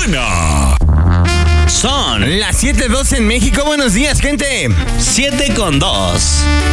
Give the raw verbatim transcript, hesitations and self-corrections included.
buena. Son las siete doce en México. Buenos días, gente. siete con dos.